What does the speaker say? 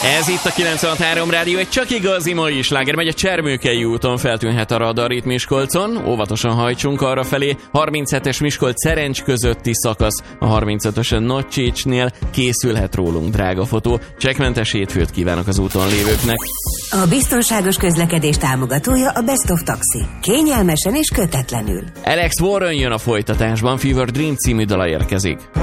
Ez itt a 96.3 Rádió, egy csak igazi mai sláger, megy a Csermőkei úton, feltűnhet a radar itt Miskolcon, óvatosan hajtsunk arrafelé, 37-es Miskolc-Szerencs közötti szakasz, a 35-ösen Nagycsécsnél készülhet rólunk drága fotó. Csekkmentes hétfőt kívánok az úton lévőknek. A biztonságos közlekedés támogatója a Best of Taxi. Kényelmesen és kötetlenül. Alex Warren jön a folytatásban, Fever Dream című dala érkezik.